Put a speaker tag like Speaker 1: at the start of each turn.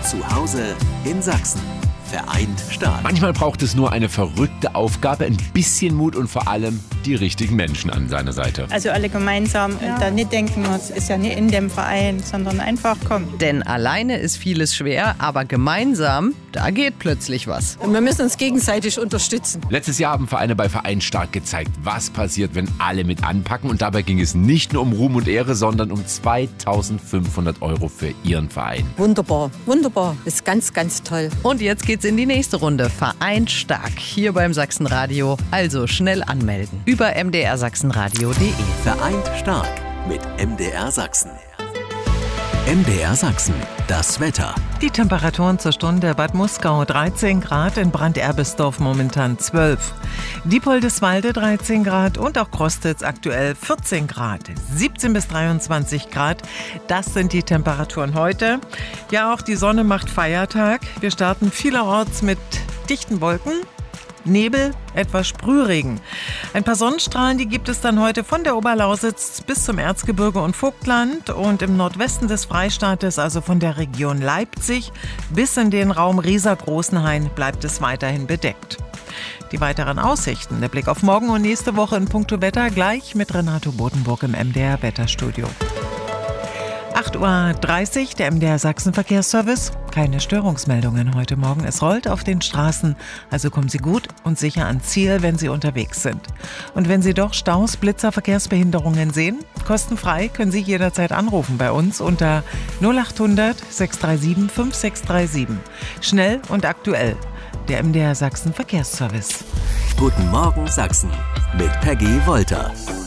Speaker 1: Zu Hause in Sachsen. Vereint stark.
Speaker 2: Manchmal braucht es nur eine verrückte Aufgabe, ein bisschen Mut und vor allem die richtigen Menschen an seiner Seite.
Speaker 3: Also alle gemeinsam und da nicht denken, es ist ja nicht in dem Verein, sondern einfach kommen.
Speaker 4: Denn alleine ist vieles schwer, aber gemeinsam, da geht plötzlich was.
Speaker 5: Und wir müssen uns gegenseitig unterstützen.
Speaker 2: Letztes Jahr haben Vereine bei Vereint stark gezeigt, was passiert, wenn alle mit anpacken. Und dabei ging es nicht nur um Ruhm und Ehre, sondern um 2.500 € für ihren Verein.
Speaker 5: Wunderbar, wunderbar. Das ist ganz, ganz toll.
Speaker 4: Und jetzt geht's in die nächste Runde. Vereint stark hier beim Sachsenradio. Also schnell anmelden. Über mdrsachsenradio.de.
Speaker 1: Vereint stark mit MDR Sachsen. MDR Sachsen, das Wetter.
Speaker 6: Die Temperaturen zur Stunde: Bad Muskau 13 Grad, in Brand-Erbisdorf momentan 12. Diepoldeswalde 13 Grad und auch Krostitz aktuell 14 Grad. 17 bis 23 Grad, das sind die Temperaturen heute. Ja, auch die Sonne macht Feiertag. Wir starten vielerorts mit dichten Wolken, Nebel, etwas Sprühregen. Ein paar Sonnenstrahlen, die gibt es dann heute von der Oberlausitz bis zum Erzgebirge und Vogtland und im Nordwesten des Freistaates, also von der Region Leipzig bis in den Raum Riesa-Großenhain, bleibt es weiterhin bedeckt. Die weiteren Aussichten, der Blick auf morgen und nächste Woche in puncto Wetter gleich mit Renato Bodenburg im MDR Wetterstudio. 8.30 Uhr, der MDR Sachsen Verkehrsservice. Keine Störungsmeldungen heute Morgen. Es rollt auf den Straßen, also kommen Sie gut und sicher ans Ziel, wenn Sie unterwegs sind. Und wenn Sie doch Staus, Blitzer, Verkehrsbehinderungen sehen, kostenfrei können Sie jederzeit anrufen bei uns unter 0800 637 5637. Schnell und aktuell. Der MDR Sachsen Verkehrsservice.
Speaker 1: Guten Morgen Sachsen mit Peggy Wolter.